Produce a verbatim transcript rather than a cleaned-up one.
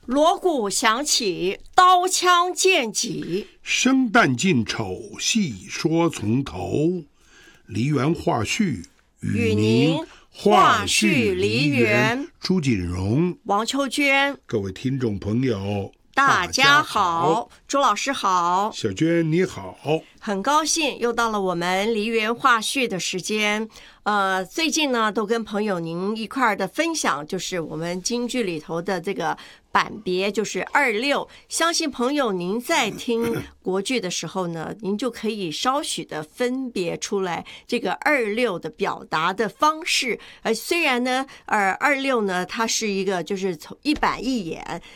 锣鼓响起，刀枪剑戟， 生旦净丑细说从头。梨园话序与您话序梨园。朱锦荣、 王秋娟， 各位听众朋友， 大家好，朱老师好， 小娟你好， 很高兴又到了我们梨园话序的时间。呃，最近呢，都跟朋友您一块儿的分享，就是我们京剧里头的这个板别，就是二六。相信朋友您在听国剧的时候呢，您就可以稍许的分别出来这个二六的表达的方式。呃，虽然呢，呃，二六呢，它是一个就是从一板一眼，